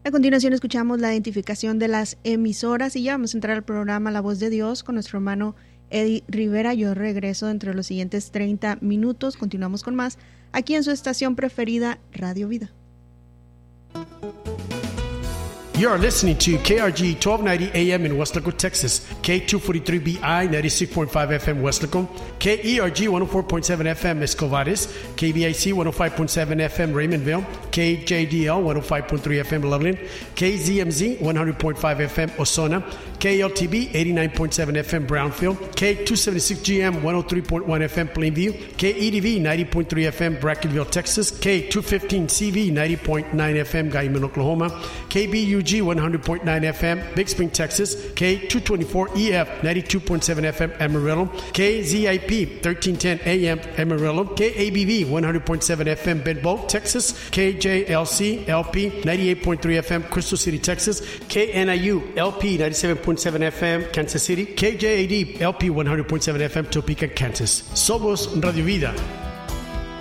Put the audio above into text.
A continuación escuchamos la identificación de las emisoras y ya vamos a entrar al programa La Voz de Dios con nuestro hermano Eddie Rivera. Yo regreso dentro de los siguientes 30 minutos. Continuamos con más aquí en su estación preferida, Radio Vida. You are listening to KRG 1290 AM in Weslaco, Texas, K243BI 96.5 FM Weslaco, KERG 104.7 FM Escovares, KBIC 105.7 FM Raymondville, KJDL 105.3 FM Loveland, KZMZ 100.5 FM Osona, KLTB 89.7 FM Brownfield, K276GM 103.1 FM Plainview, KEDV 90.3 FM Brackenville, Texas, K215CV 90.9 FM Guyman, Oklahoma, KBUG 100.9 FM Big Spring, Texas, K224EF 92.7 FM Amarillo, KZIP 1310 AM Amarillo, KABV 100.7 FM Bedbolt, Texas, KJLC LP 98.3 FM Crystal City, Texas, KNIU LP 97.7 FM Kansas City, KJAD LP 100.7 FM Topeka, Kansas. Somos Radio Vida.